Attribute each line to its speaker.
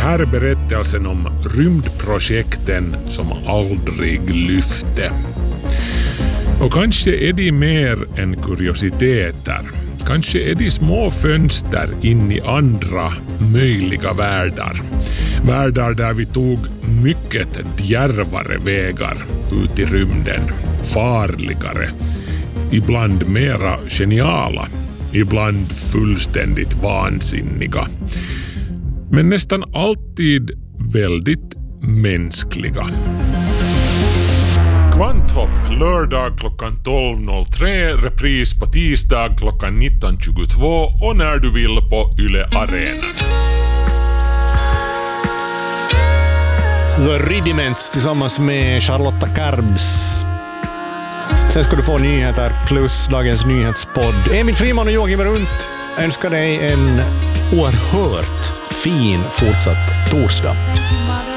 Speaker 1: här är berättelsen om rymdprojekten som aldrig lyfte. Och kanske är de mer än kuriositeter. Kanske är de små fönster in i andra möjliga världar. Världar där vi tog mycket djärvare vägar ut i rymden. Farligare. Ibland mera geniala. Ibland fullständigt vansinniga. Men nästan alltid väldigt mänskliga. Kvanthopp lördag klockan 12.03, repris på tisdag klockan 19.22 och när du vill på Yle Arenan.
Speaker 2: The Rudiments tillsammans med Charlotta Karbs. Sen ska du få nyheter plus dagens nyhetspodd. Emil Friman och Joakim Runt önskar dig en oerhört fin fortsatt torsdag.